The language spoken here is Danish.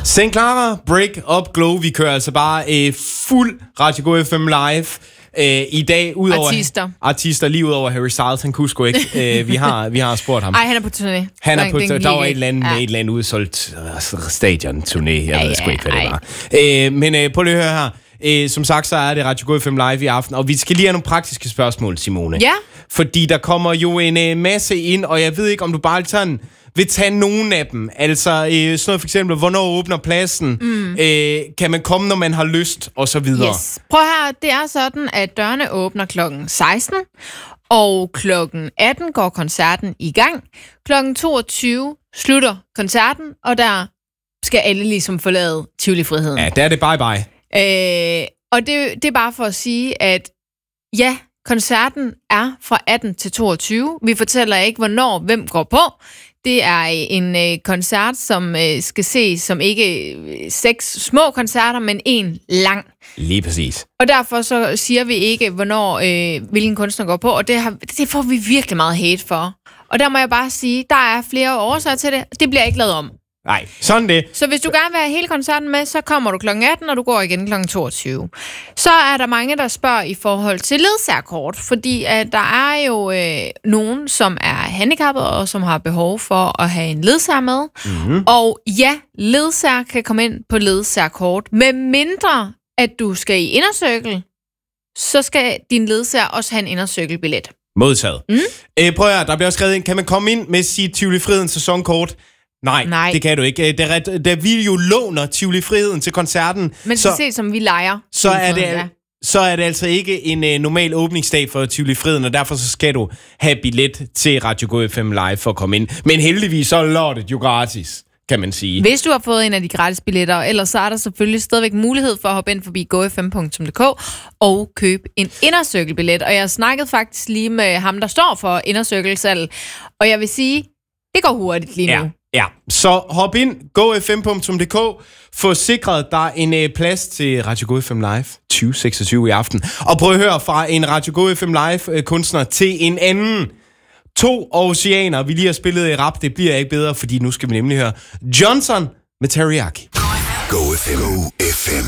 St. Clara, Break Up Glow. Vi kører altså bare fuld Radio Go FM live i dag. Udover artister, lige ud over Harry Styles. Han kunne sgu ikke. Vi har spurgt ham. Ej, han er på turné. Han er på turné. Der var et eller andet udsolgt stadion-turné. Jeg ved sgu ikke, hvad det var. Men prøv lige at høre her. Som sagt, så er det Radio Go FM live i aften. Og vi skal lige have nogle praktiske spørgsmål, Simone. Ja. Fordi der kommer jo en masse ind, og jeg ved ikke, om du bare vil tage nogen af dem. Altså sådan noget for eksempel, hvornår åbner pladsen? Kan man komme, når man har lyst? Og så videre. Yes. Prøv her, det er sådan, at dørene åbner klokken 16, og klokken 18 går koncerten i gang. Klokken 22 slutter koncerten, og der skal alle ligesom forlade Tivoli-friheden. Ja, der er det bye-bye. Og det er bare for at sige, at ja, koncerten er fra 18 til 22. Vi fortæller ikke, hvornår hvem går på. Det er en koncert, som skal ses som ikke 6 små koncerter, men en lang. Lige præcis. Og derfor så siger vi ikke, hvornår hvilken kunstner går på, og det får vi virkelig meget hate for. Og der må jeg bare sige, der er flere årsager til det. Det bliver ikke lavet om. Nej, sådan det. Så hvis du gerne vil have hele koncerten med, så kommer du kl. 18, og du går igen kl. 22. Så er der mange, der spørger i forhold til ledsagerkort, fordi der er jo nogen, som er handicappet, og som har behov for at have en ledsager med. Mm-hmm. Og ja, ledsager kan komme ind på ledsagerkort, med mindre at du skal i indercirkel, så skal din ledsager også have en indercirkelbillet. Modtaget. Prøv at høre, der bliver skrevet ind, kan man komme ind med sit Tivoli-friheden sæsonkort? Nej, det kan du ikke. Da vi jo låner Tivoli-friheden til koncerten... Men så se som vi leger. Så er det altså ikke en normal åbningsdag for Tivoli-friheden, og derfor så skal du have billet til Radio Go FM Live for at komme ind. Men heldigvis så er lortet jo gratis, kan man sige. Hvis du har fået en af de gratis billetter, ellers så er der selvfølgelig stadigvæk mulighed for at hoppe ind forbi gofm.dk og købe en indercirkelbillet. Og jeg snakkede faktisk lige med ham, der står for indercirkelsalg, og jeg vil sige, det går hurtigt lige nu. Ja, så hop ind, gofm.dk, få sikret dig en plads til Radio Go FM Live 2026 i aften. Og prøv at høre fra en Radio Go FM Live kunstner til en anden. 2 oceaner, vi lige har spillet i rap, det bliver ikke bedre, fordi nu skal vi nemlig høre Johnson med Teriyaki. Go FM.